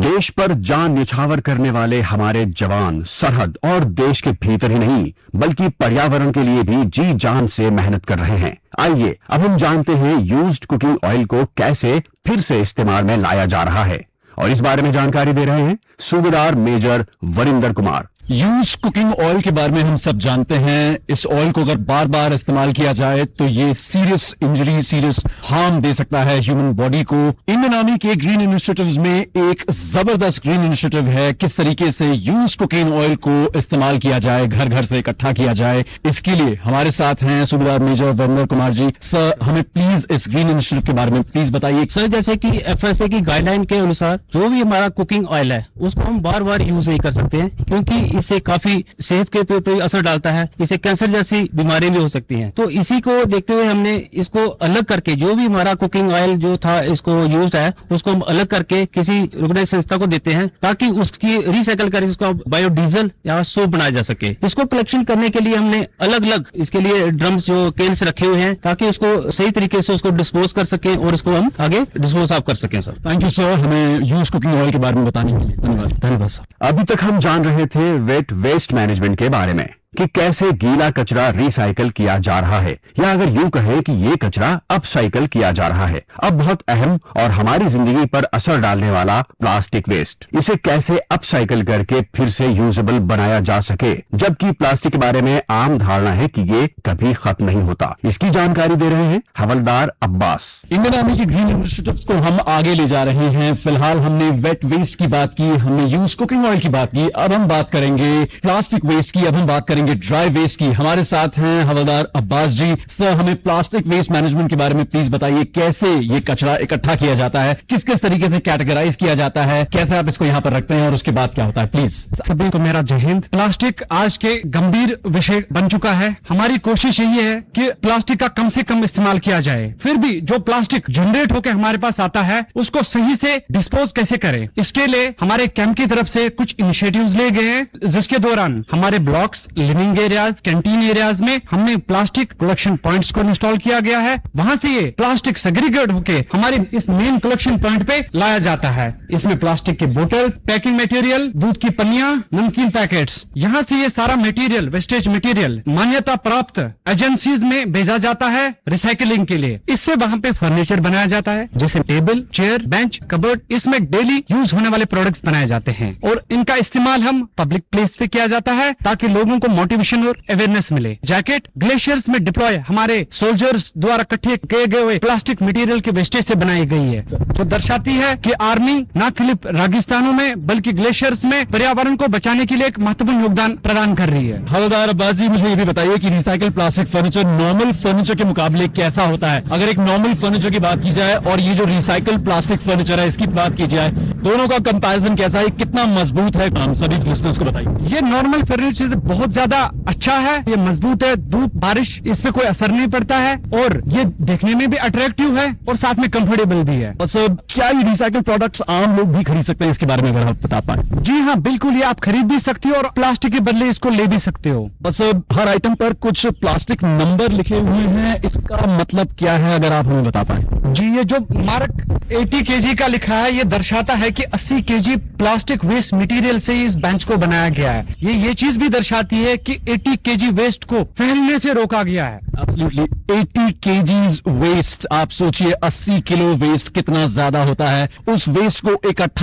देश पर जान न्यौछावर करने वाले हमारे जवान सरहद और देश के भीतर ही नहीं बल्कि पर्यावरण के लिए भी जी जान से मेहनत कर रहे हैं। आइए अब हम जानते हैं यूज्ड कुकिंग ऑयल को कैसे फिर से इस्तेमाल में लाया जा रहा है, और इस बारे में जानकारी दे रहे हैं सूबेदार major Varinder Kumar. Use cooking oil के बारे में हम सब जानते हैं। इस ऑयल को अगर बार बार इस्तेमाल किया जाए तो ये सीरियस इंजरी, सीरियस हार्म दे सकता है ह्यूमन बॉडी को। इंडियन आर्मी के ग्रीन इनिशिएटिव्स में एक जबरदस्त ग्रीन इनिशिएटिव है किस तरीके से यूज कुकिंग ऑयल को इस्तेमाल किया जाए, घर घर से इकट्ठा किया जाए। इसके लिए हमारे साथ हैं सूबेदार मेजर वरिंदर कुमार जी। सर, हमें प्लीज इस ग्रीन इनिशिएटिव के बारे में प्लीज बताइए। सर, जैसे कि एफएसए की गाइडलाइन के अनुसार जो भी हमारा कुकिंग ऑयल है उसको हम बार बार यूज नहीं कर सकते हैं, क्योंकि इससे काफी सेहत के ऊपर असर डालता है। इससे कैंसर जैसी बीमारियां भी हो सकती हैं। तो इसी को देखते हुए हमने इसको अलग करके, जो भी हमारा कुकिंग ऑयल जो था इसको यूज है उसको हम अलग करके किसी रुग्ण संस्था को देते हैं ताकि उसकी रिसाइकल करके उसको बायोडीजल या सोप बनाया जा सके। इसको कलेक्शन करने के लिए हमने अलग अलग इसके लिए ड्रम्स जो केन्स रखे हुए हैं ताकि उसको सही तरीके से उसको डिस्पोज कर सकें और उसको हम आगे डिस्पोज ऑफ कर सकें। सर, थैंक यू सर, हमें यूज कुकिंग ऑयल के बारे में बताने के लिए धन्यवाद। धन्यवाद सर। अभी तक हम जान रहे थे वेट वेस्ट मैनेजमेंट के बारे में कि कैसे गीला कचरा रिसाइकल किया जा रहा है, या अगर यूं कहें कि ये कचरा अपसाइकल किया जा रहा है। अब बहुत अहम और हमारी जिंदगी पर असर डालने वाला प्लास्टिक वेस्ट, इसे कैसे अपसाइकल करके फिर से यूजेबल बनाया जा सके, जबकि प्लास्टिक के बारे में आम धारणा है कि ये कभी खत्म नहीं होता। इसकी जानकारी दे रहे हैं हवलदार अब्बास। इंडियन आर्मी की ग्रीन इनिशिएटिव्स को हम आगे ले जा रहे हैं। फिलहाल हमने वेट वेस्ट की बात की, हमने यूज कुकिंग ऑयल की बात की, अब हम बात करेंगे प्लास्टिक वेस्ट की, अब हम बात करेंगे ड्राई वेस्ट की। हमारे साथ हैं हवलदार अब्बास जी। सर, हमें प्लास्टिक वेस्ट मैनेजमेंट के बारे में प्लीज बताइए, कैसे ये कचरा इकट्ठा किया जाता है, किस किस तरीके से कैटेगराइज किया जाता है, कैसे आप इसको यहाँ पर रखते हैं और उसके बाद क्या होता है, प्लीज। सभी को मेरा जय हिंद। प्लास्टिक आज के गंभीर विषय बन चुका है। हमारी कोशिश यही है कि प्लास्टिक का कम से कम इस्तेमाल किया जाए। फिर भी जो प्लास्टिक जनरेट होकर हमारे पास आता है उसको सही से डिस्पोज कैसे करें, इसके लिए हमारे कैंप की तरफ से कुछ इनिशिएटिव्स लिए गए हैं, जिसके दौरान हमारे blocks, living areas, canteen areas में हमने प्लास्टिक कलेक्शन पॉइंट्स को इंस्टॉल किया गया है। वहां से ये प्लास्टिक सेग्रीगेट होके हमारे इस मेन कलेक्शन पॉइंट पे लाया जाता है। इसमें प्लास्टिक के बोतल, पैकिंग मटेरियल, दूध की पन्नियां, नमकीन पैकेट्स, यहाँ से ये सारा मटेरियल, वेस्टेज मटेरियल मान्यता प्राप्त एजेंसीज में भेजा जाता है रिसाइकलिंग के लिए। इससे वहां पे फर्नीचर बनाया जाता है, जैसे टेबल, चेयर, बेंच, कबर्ड। इसमें डेली यूज होने वाले प्रोडक्ट्स बनाए जाते हैं और इनका इस्तेमाल हम पब्लिक प्लेस पे किया जाता है ताकि लोगों को मोटिवेशन और अवेयरनेस मिले। जैकेट ग्लेशियर्स में डिप्लॉय हमारे सोल्जर्स द्वारा इकट्ठे किए गए हुए प्लास्टिक मटेरियल के वेस्टेज से बनाई गई है, जो दर्शाती है कि आर्मी न केवल रेगिस्तानों में बल्कि ग्लेशियर्स में पर्यावरण को बचाने के लिए एक महत्वपूर्ण योगदान प्रदान कर रही है। हवलदार अब्बास जी, मुझे ये भी बताइए कि recycle plastic furniture normal furniture के मुकाबले कैसा होता है। अगर एक नॉर्मल फर्नीचर की बात की जाए और ये जो रिसाइकल प्लास्टिक फर्नीचर है इसकी बात की जाए, दोनों का कंपैरिजन कैसा है, कितना मजबूत है, हम सभी लिस्टर्स को बताइए। ये नॉर्मल फर्नीचर से बहुत ज्यादा अच्छा है, ये मजबूत है, धूप बारिश इस पे कोई असर नहीं पड़ता है और ये देखने में भी अट्रैक्टिव है और साथ में कंफर्टेबल भी है। बस क्या ये रिसाइकल प्रोडक्ट्स आम लोग भी खरीद सकते हैं, इसके बारे में अगर आप बता पाए। जी हाँ, बिल्कुल, ये आप खरीद भी सकते हो और प्लास्टिक के बदले इसको ले भी सकते हो। बस हर आइटम पर कुछ प्लास्टिक नंबर लिखे हुए हैं, इसका मतलब क्या है अगर आप हमें बता पाए। जी, ये जो मार्क 80 kg का लिखा है ये दर्शाता है कि 80 kg प्लास्टिक वेस्ट मटेरियल से इस बेंच को बनाया गया है। ये चीज भी दर्शाती है कि 80 kg वेस्ट को फैलने से रोका गया है। एब्सोल्युटली 80 kg वेस्ट, आप सोचिए 80 किलो वेस्ट कितना ज्यादा होता है। उस वेस्ट को इकट्ठा